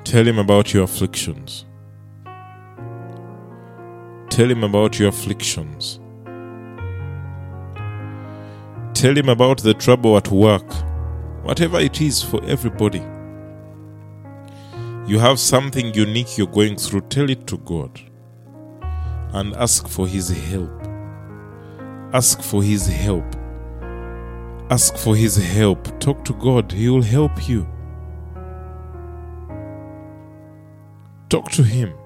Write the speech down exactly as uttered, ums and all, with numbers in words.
Tell him about your afflictions. Tell him about your afflictions. Tell him about the trouble at work, whatever it is for everybody. You have something unique you're going through, tell it to God and ask for His help. Ask for His help. Ask for His help. Talk to God, He will help you. Talk to Him.